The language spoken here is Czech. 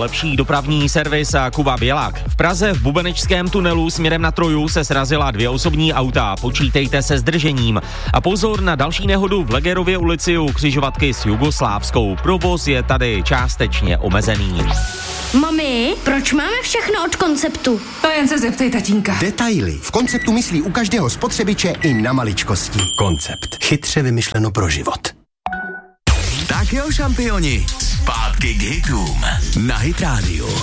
nejlepší dopravní servis a Kuba Bělák. V Praze v Bubenečském tunelu směrem na Troju se srazila 2 osobní auta, počítejte se zdržením. A pozor na další nehodu v Legerově ulici u křižovatky s Jugoslávskou. Provoz je tady částečně omezený. Mami, proč máme všechno od Konceptu? To jen se zeptej tatínka. Detaily. V Konceptu myslí u každého spotřebiče i na maličkosti. Koncept. Chytře vymyšleno pro život. Tak jo, šampioni, zpátky k hitům na Hit Radio.